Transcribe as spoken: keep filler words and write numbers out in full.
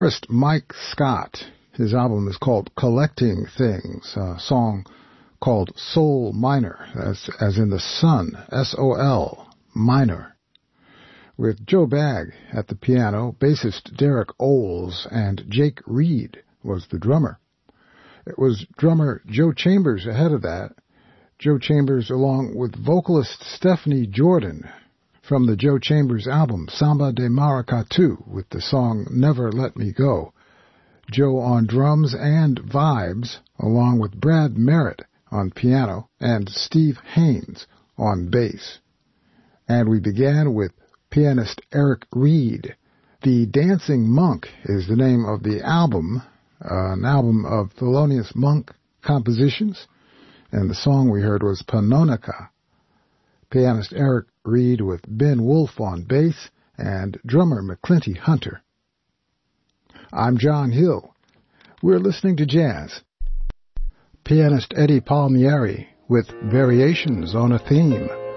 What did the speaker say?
First, Mike Scott. His album is called Collecting Things, a song called Sol Minor, as, as in the sun, S O L, minor. With Joe Bagg at the piano, bassist Derek Oles, and Jake Reed was the drummer. It was drummer Joe Chambers ahead of that, Joe Chambers along with vocalist Stephanie Jordan from the Joe Chambers album Samba de Maracatu with the song Never Let Me Go. Joe on drums and vibes, along with Brad Merritt on piano and Steve Haynes on bass. And we began with pianist Eric Reed. The Dancing Monk is the name of the album, uh, an album of Thelonious Monk compositions, and the song we heard was Pannonica. Pianist Eric Reed with Ben Wolfe on bass and drummer McClinty Hunter. I'm John Hill. We're listening to jazz. Pianist Eddie Palmieri with Variations on a Theme.